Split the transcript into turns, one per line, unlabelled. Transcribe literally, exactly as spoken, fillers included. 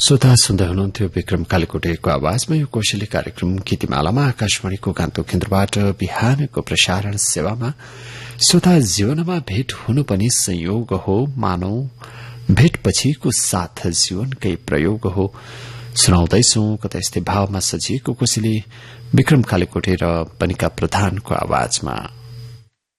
श्रोता सुन्दै हुनुहुन्थ्यो विक्रम कालीकोटेको आवाजमा यो कोशली कार्यक्रम गीतिमालामा आकाशवाणीको गान्तोक केन्द्रबाट बिहानको प्रसारण सेवामा। श्रोता, जीवनमा भेट हुनु पनि संयोग हो, मानौ भेटपछिको साथ जीवनकै प्रयोग हो। सुनाउँदैछौ कता यस्तै भावमा सजिएको कोशली विक्रम कालीकोटे र बनिका प्रधानको आवाजमा।